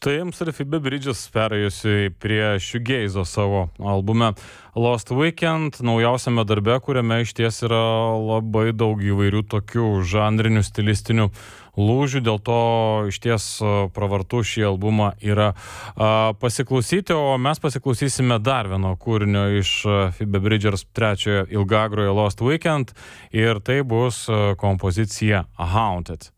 Tai jums ir Phoebe Bridgers perėjusi prie shoegazo savo albume Lost Weekend, naujausiame darbe, kuriame iš ties yra labai daug įvairių tokių žanrinių, stilistinių lūžių, dėl to iš ties pravartu šį albumą yra pasiklausyti, o mes pasiklausysime dar vieno kūrinio iš Phoebe Bridgers trečiojo ilgagrojo Lost Weekend ir tai bus kompozicija Haunted.